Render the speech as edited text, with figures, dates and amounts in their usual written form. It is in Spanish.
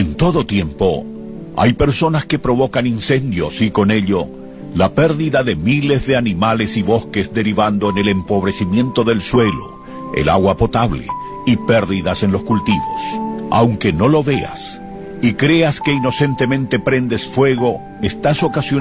En todo tiempo, hay personas que provocan incendios y con ello la pérdida de miles de animales y bosques derivando en el empobrecimiento del suelo, el agua potable y pérdidas en los cultivos. Aunque no lo veas y creas que inocentemente prendes fuego, estás ocasionando